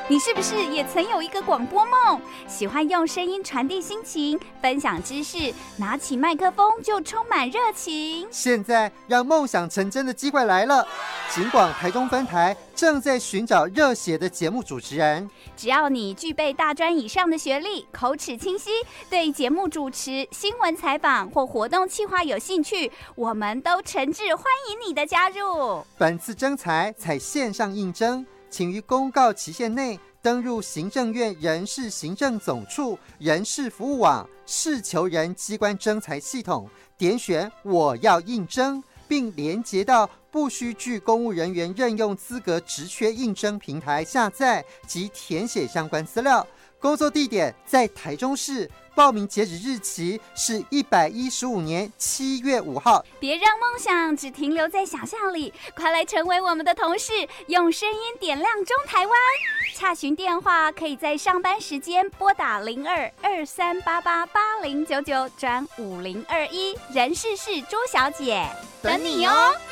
你是不是也曾有一个广播梦？喜欢用声音传递心情，分享知识，拿起麦克风就充满热情。 现在让梦想成真的机会来了，警广台中分台正在寻找热血的节目主持人。 只要你具备大专以上的学历，口齿清晰，对节目主持、新闻采访或活动企划有兴趣，我们都诚挚欢迎你的加入。 本次征才采线上应征，请于公告期限内登入行政院人事行政总处人事服务网事求人机关征才系统，点选我要应征，并连结到不需具公务人员任用资格职缺应征平台下载及填写相关资料。工作地点在台中市，报名截止日期是115年7月5号。 别让梦想只停留在想象里，快来成为我们的同事，用声音点亮中台湾。洽询电话可以在上班时间拨打02-2388-8099转5021，人事是朱小姐，等你哦。